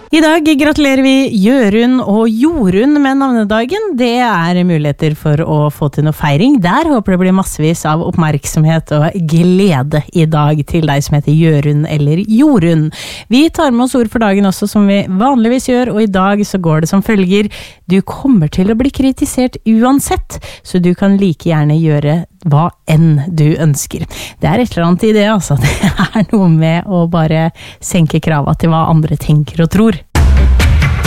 I dag gratulerer vi Jørund og Jorunn med navnedagen. Det muligheter for å få til noe feiring. Der håper det blir massevis av oppmerksomhet og glede I dag til deg som heter Jørund eller Jorunn. Vi tar med oss ord for dagen også som vi vanligvis gjør, og I dag så går det som følger. Du kommer til å bli kritisert uansett, så du kan like gjerne gjøre hva enn du ønsker. Det et eller annet I det, altså. Det noe med å bare senke kravet til hva andre tenker og tror.